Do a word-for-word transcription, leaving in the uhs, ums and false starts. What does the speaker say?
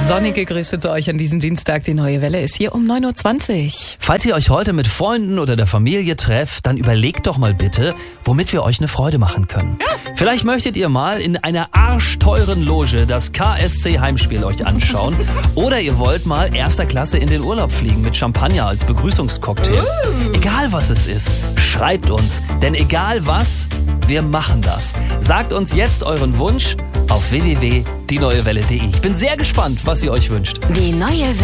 Sonnige Grüße zu euch an diesem Dienstag. Die neue Welle ist hier um neun Uhr zwanzig. Falls ihr euch heute mit Freunden oder der Familie trefft, dann überlegt doch mal bitte, womit wir euch eine Freude machen können. Ja. Vielleicht möchtet ihr mal in einer arschteuren Loge das K S C-Heimspiel euch anschauen. Oder ihr wollt mal erster Klasse in den Urlaub fliegen mit Champagner als Begrüßungscocktail. Uh. Egal was es ist, schreibt uns. Denn egal was, wir machen das. Sagt uns jetzt euren Wunsch auf w w w punkt die neue welle punkt de. Ich bin sehr gespannt, was ihr euch wünscht. Die neue Welle.